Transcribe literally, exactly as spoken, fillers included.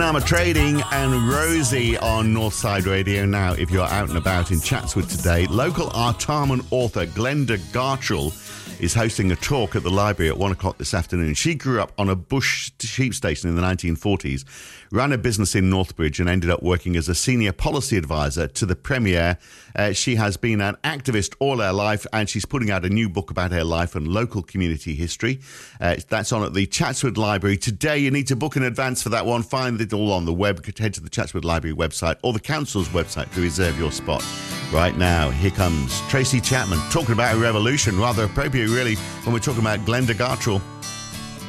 I'm a Trading and Rosie on Northside Radio. Now, if you're out and about in Chatswood today, local Artarmon author Glenda Gartrell is hosting a talk at the library at one o'clock this afternoon. She grew up on a bush sheep station in the nineteen forties, ran a business in Northbridge and ended up working as a senior policy advisor to the Premier. Uh, she has been an activist all her life, and she's putting out a new book about her life and local community history. Uh, that's on at the Chatswood Library. Today, you need to book in advance for that one. Find it all on the web. Head to the Chatswood Library website or the council's website to reserve your spot. Right now, here comes Tracy Chapman talking about a revolution. Rather appropriate, really, when we're talking about Glenda Gartrell.